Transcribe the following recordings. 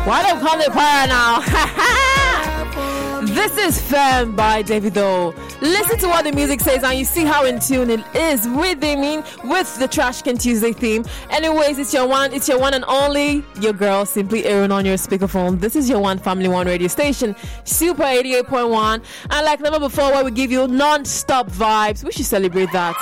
Why don't call it para now? This is Femme by Davido. Listen to what the music says and you see how in tune it is with the Trash Can Tuesday theme. Anyways, it's your one and only, your girl, Simply Aaron on your speakerphone. This is your one Family One radio station, Super 88.1. And like never before, where we give you non-stop vibes. We should celebrate that.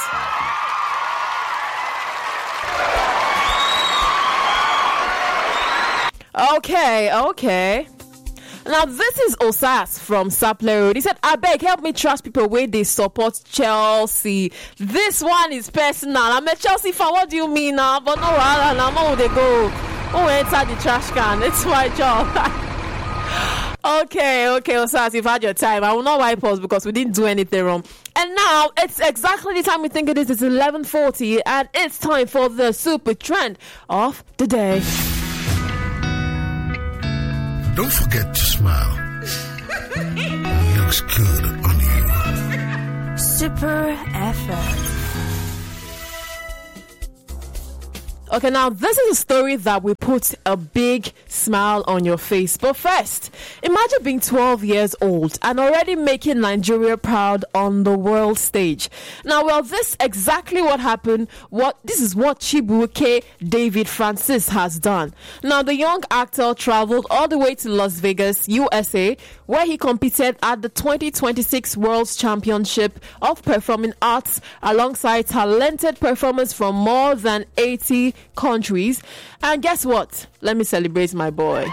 Okay. Now, this is Osas from Sapler Road. He said, I beg, help me trust people where they support Chelsea. This one is personal. I'm a Chelsea fan. What do you mean now? But no, I'm on they go. Oh, enter the trash can. It's my job. Okay, Osas, you've had your time. I will not wipe us because we didn't do anything wrong. And now, it's exactly the time we think it is. It's 11:40 and it's time for the super trend of the day. Don't forget to smile. It looks good on you. Super effort. Okay, now this is a story that will put a big smile on your face. But first, imagine being 12 years old and already making Nigeria proud on the world stage. Now, well, this is exactly what happened. This is what Chibuike David Francis has done. Now, the young actor traveled all the way to Las Vegas, USA, where he competed at the 2026 World Championship of Performing Arts alongside talented performers from more than 80 countries. And guess what? Let me celebrate my boy.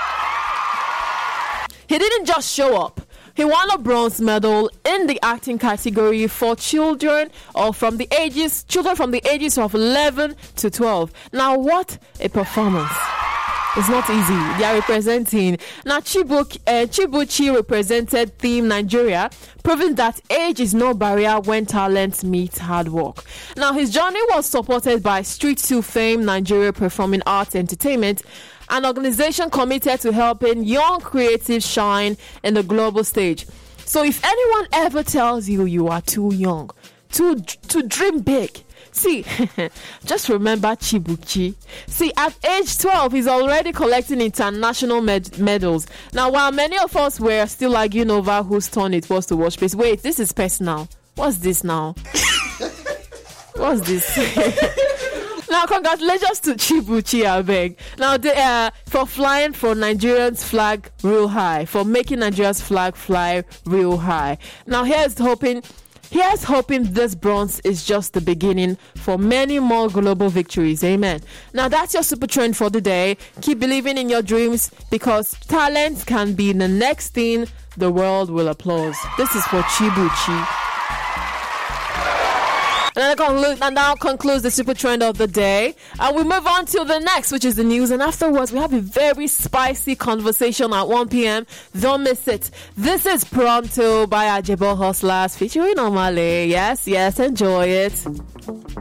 He didn't just show up. He won a bronze medal in the acting category for children from the ages of 11 to 12. Now, what a performance. It's not easy. They are representing. Now, Chibuchi represented Team Nigeria, proving that age is no barrier when talent meets hard work. Now, his journey was supported by Street 2 fame Nigeria Performing Arts Entertainment, an organization committed to helping young creatives shine in the global stage. So if anyone ever tells you you are too young to dream big, see, just remember Chibuchi. See, at age 12, he's already collecting international medals. Now, while many of us were still arguing over whose turn it was to watch this, wait, this is personal. What's this now? What's this? Now, congratulations to Chibuchi, I beg. Now, for flying for Nigeria's flag real high, for making Nigeria's flag fly real high. Now, here's hoping this bronze is just the beginning for many more global victories. Amen. Now, that's your super trend for the day. Keep believing in your dreams because talent can be the next thing the world will applaud. This is for Chibuchi. And that concludes the super trend of the day. And we move on to the next, which is the news. And afterwards, we have a very spicy conversation at 1 p.m. Don't miss it. This is Pronto by Ajebo Hustlers featuring Omale. Yes, enjoy it.